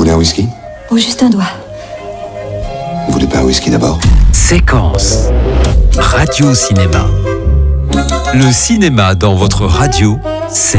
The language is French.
voulez un whisky? Oh, juste un doigt. Vous voulez pas un whisky d'abord? Séquence. Radio-cinéma. Le cinéma dans votre radio, c'est